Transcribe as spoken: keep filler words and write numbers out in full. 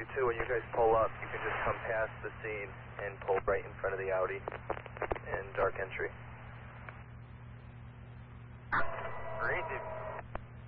two, when you guys pull up, you can just come past the scene and pull right in front of the Audi and dark entry.